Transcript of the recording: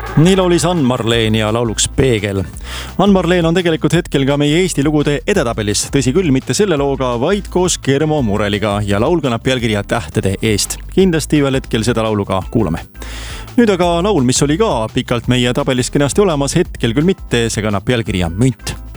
Nii laulis Ann-Marleen ja lauluks Peegel. Ann-Marleen on tegelikult hetkel ka meie Eesti lugude edetabelis. Tõsi küll, mitte selle looga, vaid koos Germo Mureliga ja laul kannab pealkirja Tähtede eest. Kindlasti ühel hetkel seda laulu ka kuulame. Nüüd aga laul, mis oli ka pikalt meie tabelis kenasti olemas, hetkel küll mitte, see kannab pealkirja Münt.